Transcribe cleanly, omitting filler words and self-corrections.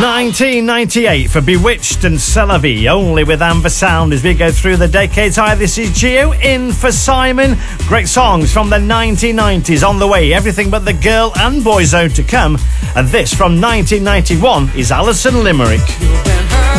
1998 for Bewitched and C'est La Vie, only with Amber Sound as we go through the decades. Hi, this is Gio in for Simon. Great songs from the 1990s on the way, everything but the girl and boy zone to come. And this from 1991 is Alison Limerick.